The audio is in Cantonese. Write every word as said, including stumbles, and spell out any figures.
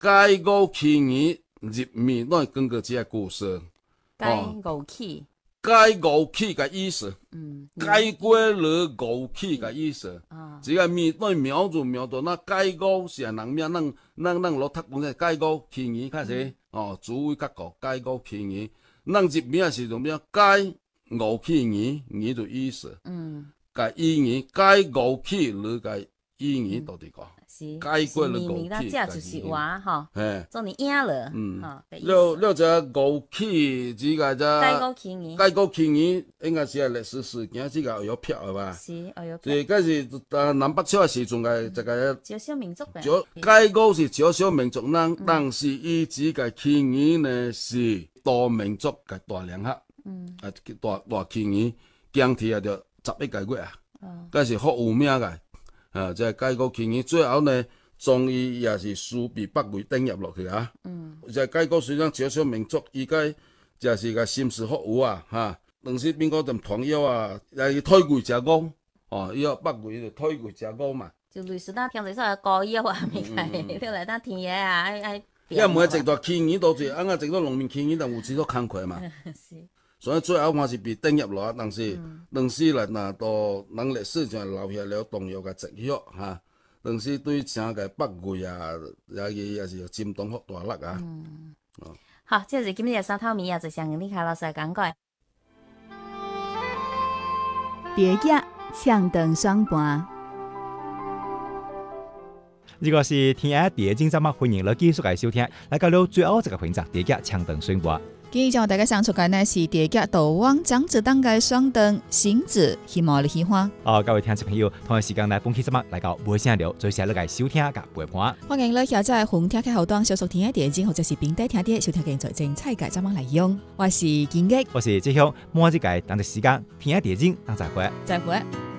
解语起语入面，咱讲过这个故事。 解语起， 解语起个意思， 嗯， 解过了语起个意思。 啊， 这个面咱描述描述，那解语是人名，咱咱咱落读本是解语起语较济哦，主谓结果解语起语。咱入面是怎么样？解语起语，语就意思。 嗯， 个意语解语起，你个意语到底个？ 是解过了是明明语起这就是话吼， 嘿， 做你赢了， 嗯吼，的意了思。 了这语起，这个这解语起语， 解语起语，应该是个历史事件，这个有票的吧？ 是，哎呦， 这个是呃南北朝的时阵个这个少数民族的， 少解语是少数民族人，但是伊这个起语呢是多民族个大联合， 嗯， 啊大大起语，讲起来就十一个月啊， 哦， 这是好有名个。啊，这解语起语最后呢，终于也是输被北魏登入落去啊。 嗯， 这解语虽然少数民族，伊个也是个心思服务啊，哈。当时边个就朋友啊，也退位食五，哦，以后北魏就退位食五嘛。 就类似咱平时说的高腰啊，咪个，你来咱田野啊，爱爱。 因为每一段起语都是，按个一段农民起语，但有几多工课嘛。 是。 所以最后还是被登入落，但是当时人呐，都人历史上留下了重要嘅迹象哈。当时对整个北魏啊，也也是震动好大力啊。 嗯，好，这是今日三套米啊，就向你卡老师讲过。 蝶仔呛灯双盘。 如果是天下第一精节目，欢迎你继续嚟收听。嚟到了最後一個環節，蝶仔搶燈宣佈。 今日將大家上出嘅呢是蝶仔導往張子當嘅雙燈星子，希望你喜歡。 哦，各位聽眾朋友，同一時間嚟恭喜節目嚟到尾聲了，最時嚟收聽及陪伴。 歡迎你下載紅聽嘅後端，小熟聽嘅電影或者是並低聽啲收聽嘅最精彩嘅節目內容。我是建益， 我是志雄，每一個當值時間聽下電影，當再會。 再會。